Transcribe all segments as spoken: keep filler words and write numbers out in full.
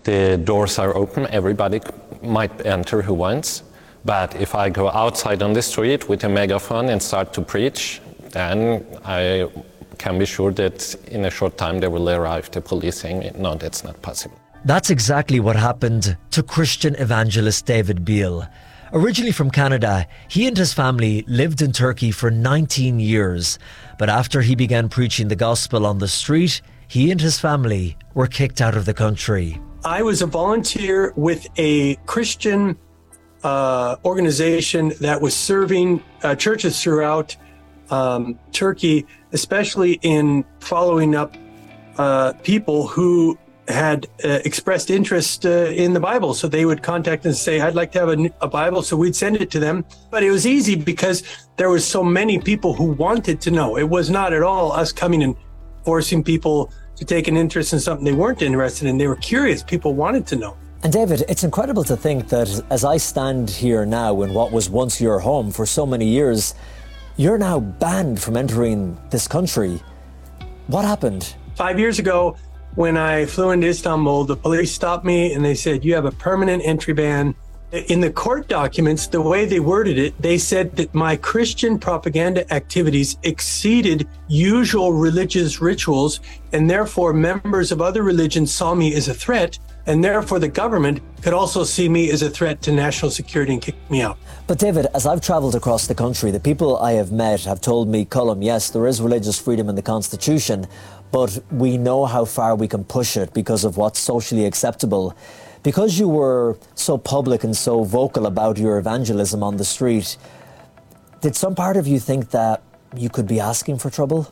the doors are open, everybody might enter who wants. But if I go outside on the street with a megaphone and start to preach, then I can be sure that in a short time there will arrive the police saying, no, that's not possible. That's exactly what happened to Christian evangelist David Beale. Originally from Canada, he and his family lived in Turkey for nineteen years. But after he began preaching the gospel on the street, he and his family were kicked out of the country. I was a volunteer with a Christian uh, organization that was serving uh, churches throughout um, Turkey, especially in following up uh, people who had uh, expressed interest uh, in the Bible. So they would contact us and say, I'd like to have a, a Bible. So we'd send it to them. But it was easy because there was so many people who wanted to know. It was not at all us coming and forcing people to take an interest in something they weren't interested in. They were curious. People wanted to know. And David, it's incredible to think that as I stand here now in what was once your home for so many years, you're now banned from entering this country. What happened? Five years ago, when I flew into Istanbul, the police stopped me and they said, you have a permanent entry ban. In the court documents, the way they worded it, they said that my Christian propaganda activities exceeded usual religious rituals, and therefore members of other religions saw me as a threat, and therefore the government could also see me as a threat to national security and kick me out. But David, as I've travelled across the country, the people I have met have told me, Colm, yes, there is religious freedom in the Constitution, but we know how far we can push it because of what's socially acceptable. Because you were so public and so vocal about your evangelism on the street, did some part of you think that you could be asking for trouble?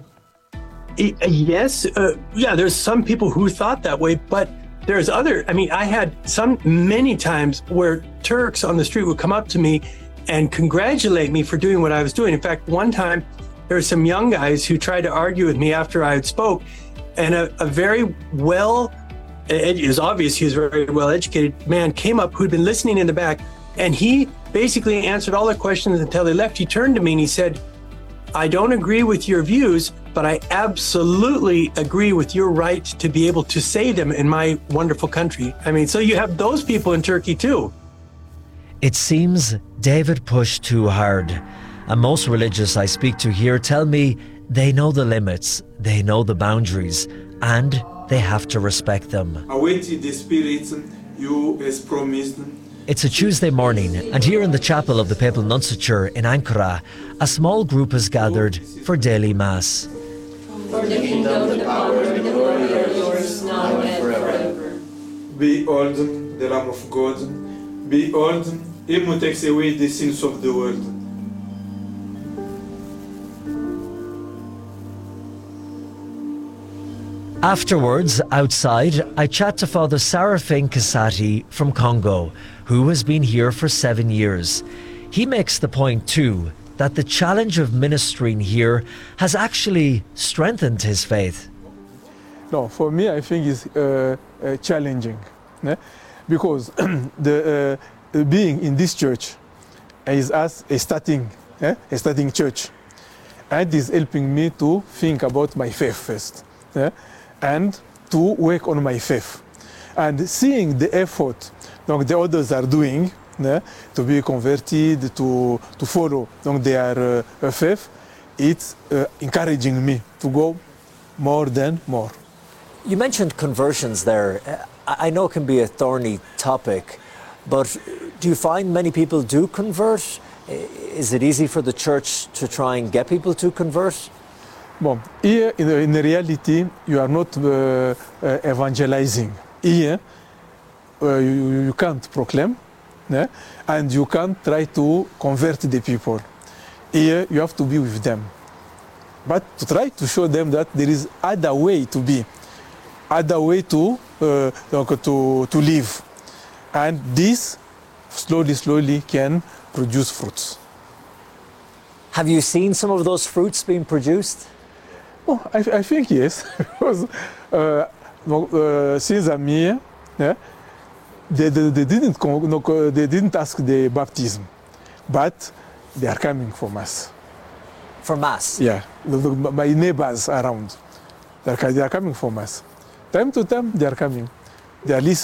Yes, uh, yeah, there's some people who thought that way, but there's other, I mean, I had some many times where Turks on the street would come up to me and congratulate me for doing what I was doing. In fact, one time there were some young guys who tried to argue with me after I had spoke, and a, a very well, it was obvious he was a very well educated man, came up who'd been listening in the back, and he basically answered all the questions until they left. He turned to me and he said, I don't agree with your views, but I absolutely agree with your right to be able to say them in my wonderful country. I mean, so you have those people in Turkey too. It seems David pushed too hard. And most religious I speak to here tell me they know the limits, they know the boundaries, and they have to respect them. Awaiting the Spirit, you as promised. It's a Tuesday morning, and here in the chapel of the Papal Nunciature in Ankara, a small group has gathered for daily Mass. For the kingdom, the power, and the glory are yours, now and forever. Behold the Lamb of God, behold him who takes away the sins of the world. Afterwards, outside, I chat to Father Sarafin Kasati from Congo, who has been here for seven years. He makes the point too, that the challenge of ministering here has actually strengthened his faith. No, for me, I think it's uh, uh, challenging, né? Because the uh, being in this church is as a starting, eh? a starting church, and is helping me to think about my faith first, eh? and to work on my faith, and seeing the effort donc, the others are doing, né? to be converted, to to follow donc, their uh, faith, it's uh, encouraging me to go more than more. You mentioned conversions there. I know it can be a thorny topic, but do you find many people do convert? Is it easy for the church to try and get people to convert? Well, here in, in reality, you are not uh, uh, evangelizing. Here, uh, you, you can't proclaim, yeah? and you can't try to convert the people. Here, you have to be with them. But to try to show them that there is other way to be, other way to, uh, to, to live. And this, slowly, slowly, can produce fruits. Have you seen some of those fruits being produced? Oh, I, I think yes, because uh, uh, since I'm here, yeah, they, they, they, didn't, no, they didn't ask the baptism, but they are coming for Mass. For Mass? Yeah, my neighbors around, they are, they are coming for Mass. Time to time, they are coming. They are listening.